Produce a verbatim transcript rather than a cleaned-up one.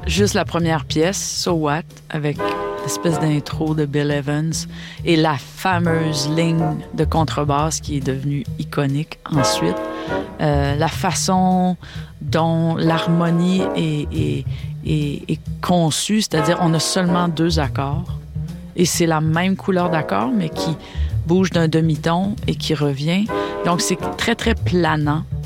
juste la première pièce, So What, avec l'espèce d'intro de Bill Evans et la fameuse ligne de contrebasse qui est devenue iconique ensuite. Euh, la façon dont l'harmonie est, est, est, est conçue, c'est-à-dire on a seulement deux accords et c'est la même couleur d'accord, mais qui bouge d'un demi-ton et qui revient. Donc, c'est très, très planant.